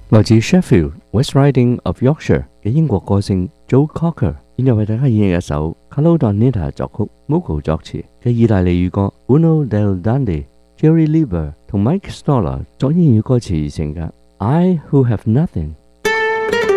來自 Sheffield、West Riding of Yorkshire 嘅英國歌星 Joe Cocker， 現在為大家演繹一首 Carlo Donata 作曲、Moco 作詞嘅意大利語歌 Uno del Dandy。Jerry Lieber 同 Mike Stoller 作英語歌詞而成嘅 I Who Have Nothing。